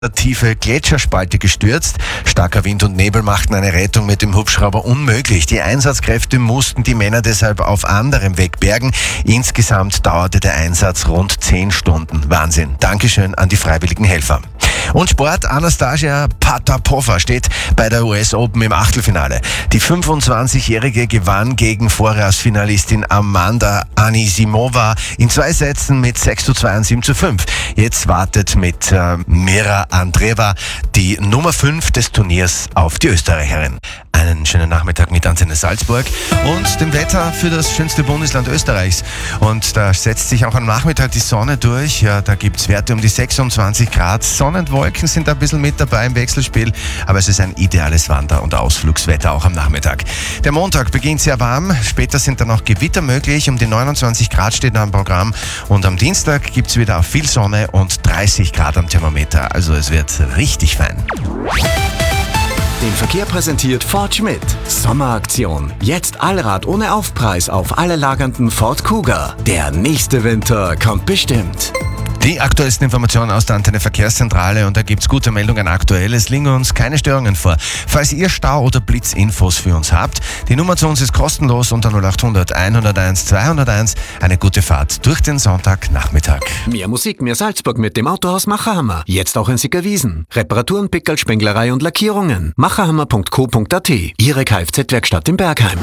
tiefe Gletscherspalte gestürzt. Starker Wind und Nebel machten eine Rettung mit dem Hubschrauber unmöglich. Die Einsatzkräfte mussten die Männer deshalb auf anderem Weg bergen. Insgesamt dauerte der Einsatz rund 10 Stunden. Wahnsinn. Dankeschön an die freiwilligen Helfer. Und Sport, Anastasia Potapova steht bei der US Open im Achtelfinale. Die 25-Jährige gewann gegen Vorjahresfinalistin Amanda Anisimova in 2 Sätzen mit 6:2 und 7:5. Jetzt wartet mit Mira Andreeva die Nummer 5 des Turniers auf die Österreicherin. Einen schönen Nachmittag mit Antenne Salzburg und dem Wetter für das schönste Bundesland Österreichs. Und da setzt sich auch am Nachmittag die Sonne durch. Ja, da gibt's Werte um die 26 Grad. Sonne und Wolken sind da ein bisschen mit dabei im Wechselspiel. Aber es ist ein ideales Wander- und Ausflugswetter auch am Nachmittag. Der Montag beginnt sehr warm. Später sind dann noch Gewitter möglich. Um die 29 Grad steht am Programm. Und am Dienstag gibt's wieder viel Sonne und 30 Grad am Thermometer. Also es wird richtig fein. Den Verkehr präsentiert Ford Schmidt. Sommeraktion. Jetzt Allrad ohne Aufpreis auf alle lagernden Ford Kuga. Der nächste Winter kommt bestimmt. Die aktuellsten Informationen aus der Antenne Verkehrszentrale und da gibt's gute Meldungen aktuell. Es liegen uns keine Störungen vor. Falls ihr Stau- oder Blitzinfos für uns habt, die Nummer zu uns ist kostenlos unter 0800 101 201. Eine gute Fahrt durch den Sonntagnachmittag. Mehr Musik, mehr Salzburg mit dem Autohaus Macherhammer. Jetzt auch in Sickerwiesen. Reparaturen, Pickerl, Spenglerei und Lackierungen. macherhammer.co.at. Ihre Kfz-Werkstatt in Bergheim.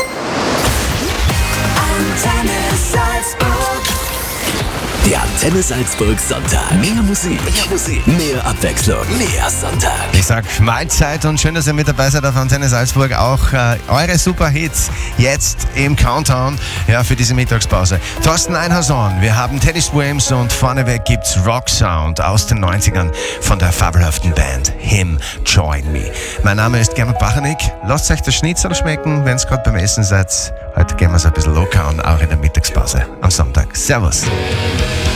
Antenne Salzburg. Der Antenne Salzburg Sonntag. Mehr Musik, mehr Abwechslung, mehr Sonntag. Ich sag Mahlzeit und schön, dass ihr mit dabei seid auf Antenne Salzburg. Auch eure Superhits jetzt im Countdown für diese Mittagspause. Thorsten Einhorn, wir haben Teddy Swims und vorneweg gibt's Rock Sound aus den 90ern von der fabelhaften Band Him Join Me. Mein Name ist Gernot Bachanik. Lasst euch das Schnitzel schmecken, wenn's gerade beim Essen seid. Heute gehen wir so ein bisschen locker und auch in der Mittagspause am Sonntag. Servus.